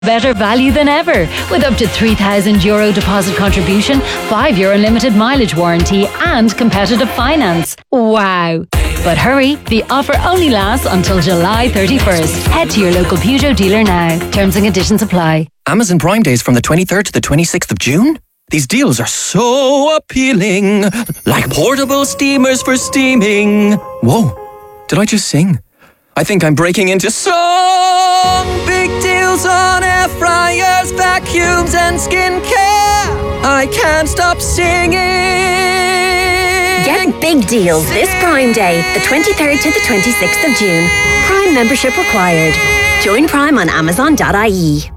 Better value than ever with up to €3,000 deposit contribution, 5-year unlimited mileage warranty and competitive finance. Wow! But hurry, the offer only lasts until July 31st. Head to your local Peugeot dealer now. Terms and conditions apply. Amazon Prime Days from the 23rd to the 26th of June? These deals are so appealing. Like portable steamers for steaming. Whoa, did I just sing? I think I'm breaking into song. Big deals on air fryers, vacuums and skincare. I can't stop singing. Get big deals this Prime Day, the 23rd to the 26th of June. Prime membership required. Join Prime on Amazon.ie.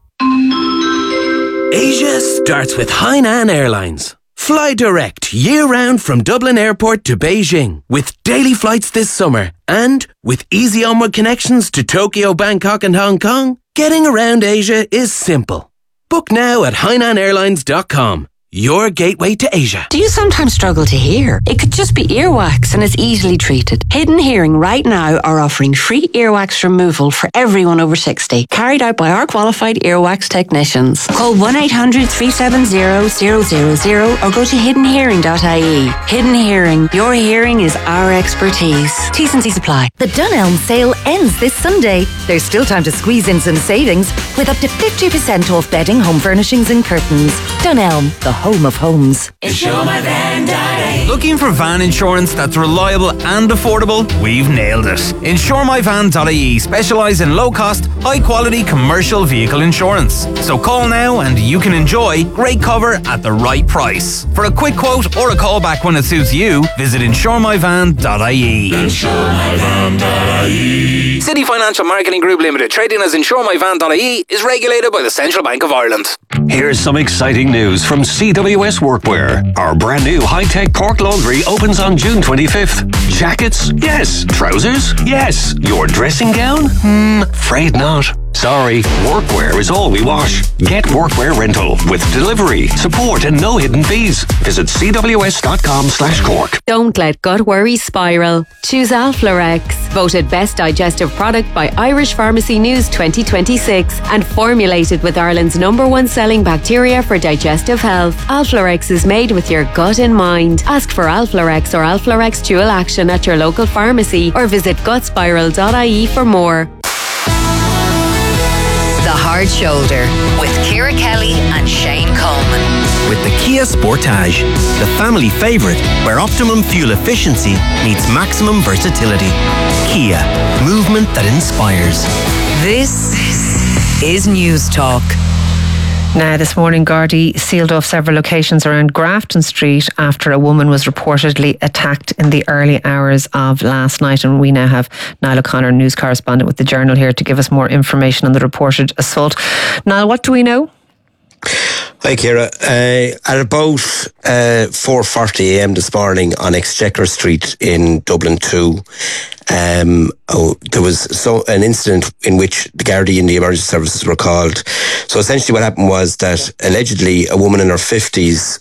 Asia starts with Hainan Airlines. Fly direct year-round from Dublin Airport to Beijing with daily flights this summer and with easy onward connections to Tokyo, Bangkok and Hong Kong. Getting around Asia is simple. Book now at HainanAirlines.com. Your gateway to Asia. Do you sometimes struggle to hear? It could just be earwax and it's easily treated. Hidden Hearing right now are offering free earwax removal for everyone over 60, carried out by our qualified earwax technicians. Call 1-800-370-000 or go to hiddenhearing.ie. Hidden Hearing, your hearing is our expertise. T's and C's apply. The Dunelm sale ends this Sunday. There's still time to squeeze in some savings with up to 50% off bedding, home furnishings and curtains. Dunelm, the home of homes. InsureMyVan.ie. Looking for van insurance that's reliable and affordable? We've nailed it. InsureMyVan.ie specialise in low-cost, high-quality commercial vehicle insurance. So call now and you can enjoy great cover at the right price. For a quick quote or a call back when it suits you, visit InsureMyVan.ie. InsureMyVan.ie. City Financial Marketing Group Limited, trading as InsureMyVan.ie, is regulated by the Central Bank of Ireland. Here's some exciting news from CWS Workwear. Our brand new high-tech Cork laundry opens on June 25th. Jackets? Yes. Trousers? Yes. Your dressing gown? Afraid not. Sorry, workwear is all we wash. Get workwear rental with delivery, support and no hidden fees. Visit cws.com/Cork. Don't let gut worries spiral. Choose Alflorex, voted best digestive product by Irish Pharmacy News 2026 and formulated with Ireland's #1 selling bacteria for digestive health. Alflorex is made with your gut in mind. Ask for Alflorex or Alflorex Dual Action at your local pharmacy or visit gutspiral.ie for more. The Hard Shoulder with Ciara Kelly and Shane Coleman. With the Kia Sportage, the family favourite where optimum fuel efficiency meets maximum versatility. Kia, movement that inspires. This is News Talk. Now, this morning, Gardaí sealed off several locations around Grafton Street after a woman was reportedly attacked in the early hours of last night. And we now have Niall O'Connor, news correspondent with the Journal, here to give us more information on the reported assault. Niall, what do we know? Hi, Ciara. At about 4:40am this morning on Exchequer Street in Dublin 2, there was an incident in which the Gardaí and the emergency services were called. So essentially what happened was that allegedly a woman in her 50s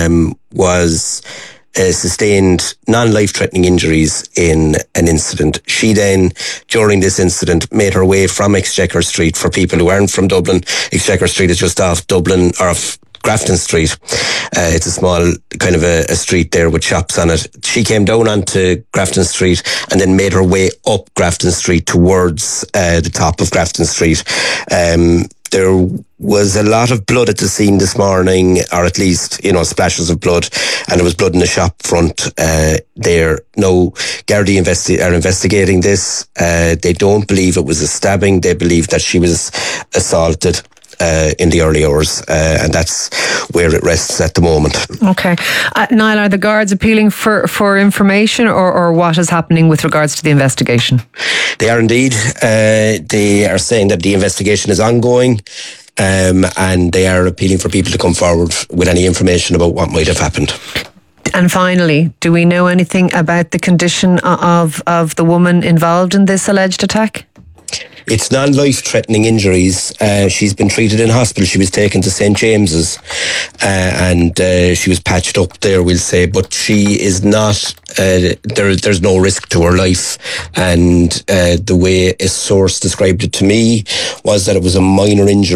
was sustained non-life-threatening injuries in an incident. She then, during this incident, made her way from Exchequer Street. For people who aren't from Dublin, Exchequer Street is just off Dublin, or off Grafton Street. It's a small kind of a street there with shops on it. She came down onto Grafton Street and then made her way up Grafton Street towards the top of Grafton Street. There was a lot of blood at the scene this morning, or at least, splashes of blood, and there was blood in the shop front there. No, Gardaí are investigating this. They don't believe it was a stabbing. They believe that she was assaulted in the early hours, and that's where it rests at the moment. Okay. Niall, are the guards appealing for information or what is happening with regards to the investigation? They are indeed. They are saying that the investigation is ongoing, and they are appealing for people to come forward with any information about what might have happened. And finally, do we know anything about the condition of the woman involved in this alleged attack? It's non-life-threatening injuries. She's been treated in hospital. She was taken to St. James's and she was patched up there, we'll say, but she is not, there's no risk to her life. And the way a source described it to me was that it was a minor injury